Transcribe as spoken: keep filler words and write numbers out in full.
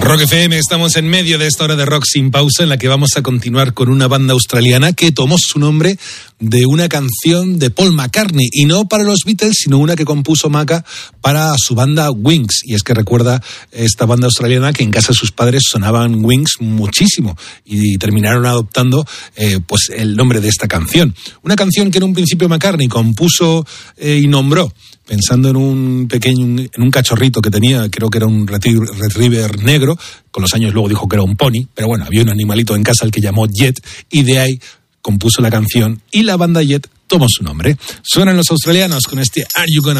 Rock F M, estamos en medio de esta hora de rock sin pausa en la que vamos a continuar con una banda australiana que tomó su nombre de una canción de Paul McCartney, y no para los Beatles, sino una que compuso Maca para su banda Wings. Y es que recuerda esta banda australiana que en casa de sus padres sonaban Wings muchísimo y terminaron adoptando eh, pues el nombre de esta canción. Una canción que en un principio McCartney compuso eh, y nombró pensando en un pequeño, en un cachorrito que tenía, creo que era un retriever negro, con los años luego dijo que era un pony, pero bueno, había un animalito en casa al que llamó Jet, y de ahí compuso la canción, y la banda Jet tomó su nombre. Suenan los australianos con este Are You Gonna